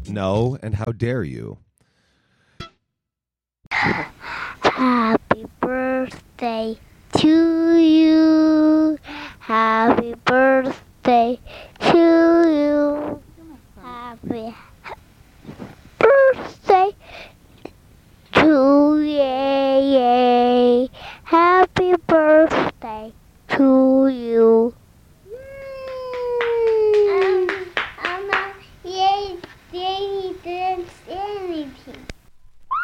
No, and how dare you? Happy birthday to you. Happy birthday